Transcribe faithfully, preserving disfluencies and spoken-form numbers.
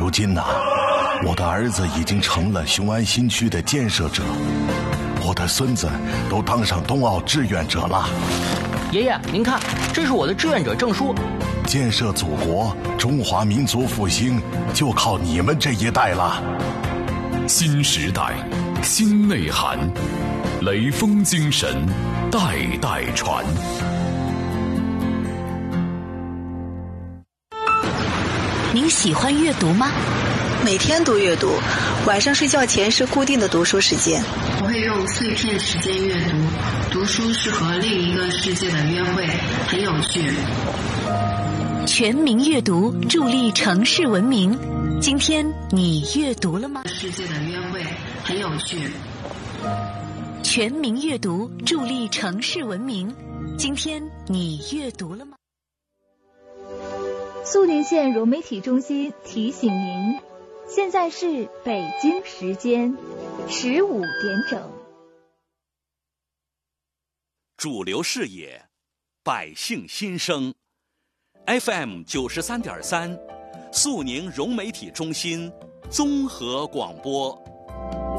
如今呐、啊，我的儿子已经成了雄安新区的建设者，我的孙子都当上冬奥志愿者了。 爷爷，您看，这是我的志愿者证书。 建设祖国，中华民族复兴，就靠你们这一代了。 新时代，新内涵，雷锋精神，代代传。 您喜欢阅读吗？ 每天都阅读，晚上睡觉前是固定的读书时间。 我会用碎片时间阅读，读书是和另一个世界的约会，很有趣。 全民阅读，助力城市文明。今天你阅读了吗？ 世界的约会很有趣。 全民阅读，助力城市文明。今天你阅读了吗？ 肃宁县融媒体中心提醒您，现在是北京时间十五点整。 主流视野，百姓心声 ，F M 九十三点三，肃宁融媒体中心综合广播。